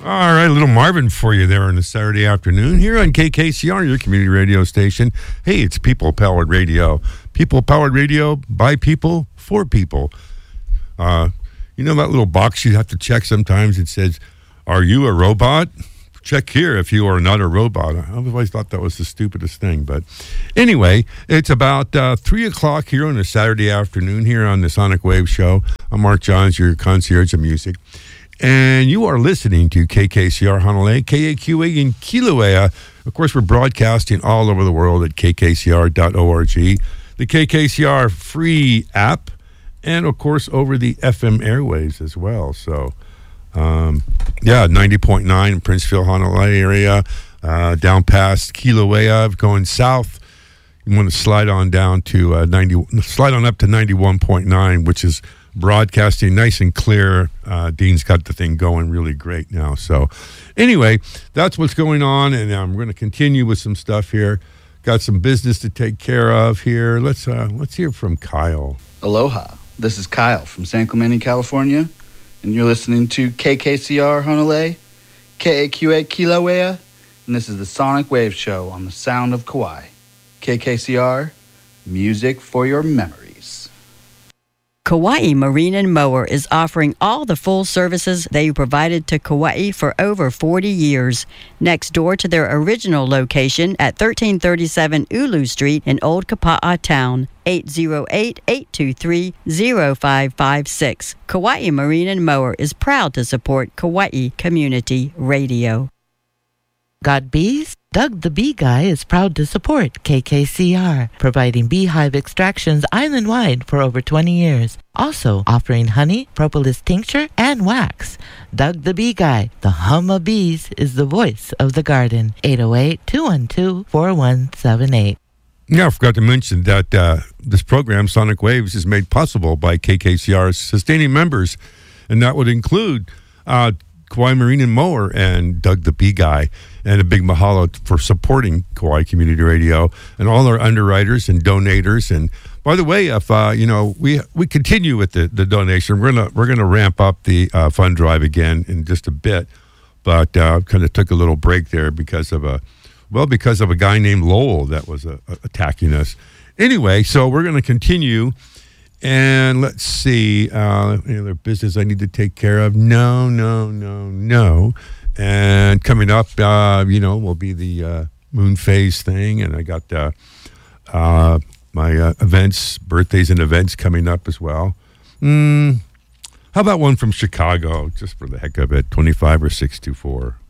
All right, a little Marvin for you there on a Saturday afternoon here on KKCR, your community radio station. Hey, it's People-Powered Radio. People-Powered Radio by people, for people. You know that little box you have to check sometimes? It says, are you a robot? Check here if you are not a robot. I've always thought that was the stupidest thing. But anyway, it's about 3 o'clock here on a Saturday afternoon here on the Sonic Wave Show. I'm Mark Johns, your concierge of music. And you are listening to KKCR Honolulu, KAQA in Kilauea. Of course, we're broadcasting all over the world at kkcr.org, the KKCR free app, and, of course, over the FM airwaves as well. So, 90.9 in Princeville, Honolulu area, down past Kilauea, going south. You want to slide on down to slide on up to 91.9, which is broadcasting nice and clear. Dean's got the thing going really great now. So anyway, that's what's going on, and I'm going to continue with some stuff here. Got some business to take care of here. Let's hear from Kyle. Aloha. This is Kyle from San Clemente, California, and you're listening to KKCR Honolulu, KAQA Kilauea, and this is the Sonic Wave Show on the Sound of Kauai. KKCR, music for your memories. Kauai Marine and Mower is offering all the full services they provided to Kauai for over 40 years. Next door to their original location at 1337 Ulu Street in Old Kapa'a Town, 808-823-0556. Kauai Marine and Mower is proud to support Kauai Community Radio. Got bees? Doug the Bee Guy is proud to support KKCR, providing beehive extractions island-wide for over 20 years. Also offering honey, propolis tincture, and wax. Doug the Bee Guy, the hum of bees, is the voice of the garden. 808-212-4178. Yeah, I forgot to mention that this program, Sonic Waves, is made possible by KKCR's sustaining members, and that would include Kauai Marine and Mower and Doug the Bee Guy. And a big mahalo for supporting Kauai Community Radio and all our underwriters and donators. And by the way, if we continue with the donation, we're gonna ramp up the fund drive again in just a bit. But kind of took a little break there because of a guy named Lowell that was attacking us. Anyway, so we're gonna continue. And let's see, any other business I need to take care of? No. And coming up, will be the moon phase thing. And I got my events, birthdays and events coming up as well. How about one from Chicago, just for the heck of it, 25 or 624?